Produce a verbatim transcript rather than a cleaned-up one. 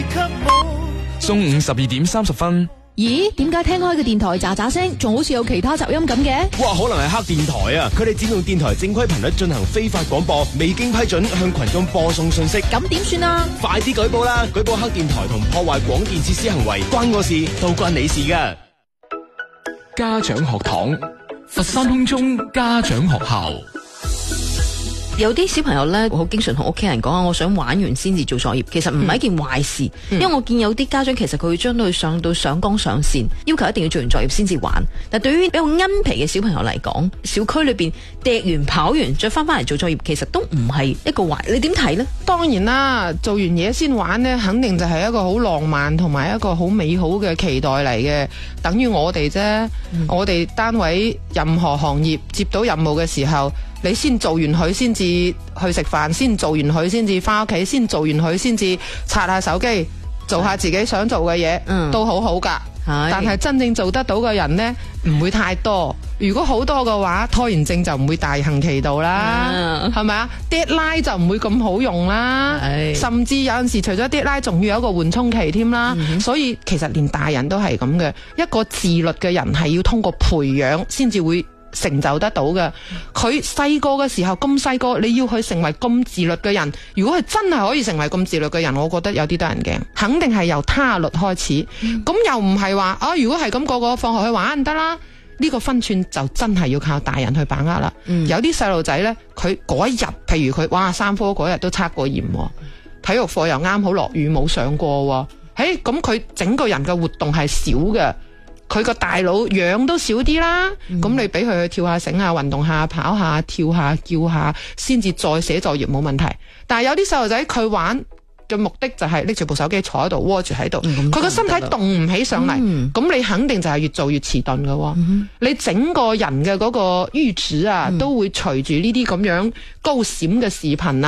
給我。 中午十二點三十分。 咦？點解聽開嘅電台喳喳聲，仲好似有其他雜音咁嘅？ 哇，可能係黑電台啊！佢哋佔用電台正規頻率進行非法廣播，未經批准向群眾播送信息。 咁點算啊？ 快啲舉報啦！舉報黑電台同破壞廣電設施行為，關我事，都關你事噶。 家長學堂，佛山空中家長學校。 有啲小朋友咧，好經常同屋企人講啊，我想玩完先至做作業，其實唔係一件壞事，嗯、因為我見有啲家長其實佢會將佢上到上綱上線，要求一定要做完作業先至玩。但對於比較奀皮嘅小朋友嚟講，小區裏邊趯完跑完再翻翻嚟做作業，其實都唔係一個壞。你點睇呢？ 當然啦，做完嘢先玩呢，肯定就係一個好浪漫同埋一個好美好嘅期待嚟嘅。等於我哋啫，嗯、我哋單位任何行業接到任務嘅時候，你先做完佢先至去食飯，先做完佢先至翻屋企，先做完佢先至刷下手機，做下自己想做嘅嘢，嗯、都好好噶。但係真正做得到嘅人呢，唔會太多。如果好多嘅話，拖延症就唔會大行其道啦，係咪啊？deadline 就唔會咁好用啦，甚至有陣時除咗 deadline，仲要有一個緩衝期添啦。嗯、所以其實連大人都係咁嘅，一個自律嘅人係要通過培養先至會成就得到嘅。佢細個嘅時候咁細個，你要去成為咁自律嘅人，如果佢真係可以成為咁自律嘅人，我覺得有啲得人驚。肯定係由他律開始，咁、嗯、又唔係話啊，如果係咁個個放學去玩唔得啦，呢、呢個分寸就真係要靠大人去把握啦。嗯、有啲細路仔呢，佢嗰一日，譬如佢哇三科嗰日都測過嚴，體育課又啱好落雨冇上過，誒咁佢整個人嘅活動係少嘅。佢個大腦氧都少啲啦，咁、嗯、你俾佢去跳下繩啊，運動下，跑下，跳下，叫下，先至再寫作業冇問題。但係有啲細路仔佢玩嘅目的就係拎住部手機坐喺度窩住喺度，佢個、嗯、身體動唔起上嚟，咁、嗯、你肯定就係越做越遲鈍㗎。嗯、你整個人嘅嗰個閾值啊，嗯、都會隨住呢啲咁樣高閃嘅視頻啊。